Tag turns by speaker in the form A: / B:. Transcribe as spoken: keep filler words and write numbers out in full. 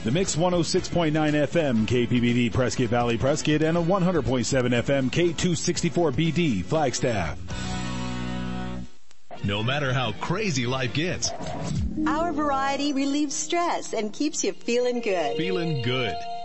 A: The Mix one oh six point nine F M, K P B D Prescott Valley Prescott, and a one hundred point seven F M, K two sixty-four B D Flagstaff.
B: No matter how crazy life gets,
C: our variety relieves stress and keeps you feeling good.
B: Feeling good.